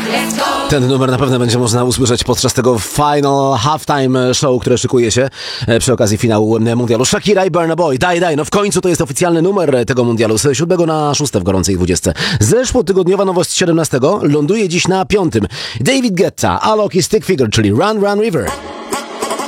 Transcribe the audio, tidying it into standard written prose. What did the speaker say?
Ten numer na pewno będzie można usłyszeć podczas tego final halftime show, które szykuje się przy okazji finału mundialu. Shakira i Burna Boy, Daj. No w końcu to jest oficjalny numer tego mundialu z 7 na 6 w gorącej 20. Zeszłotygodniowa nowość 17 ląduje dziś na 5. David Guetta, Alok i Stick Figure, czyli Run Run River.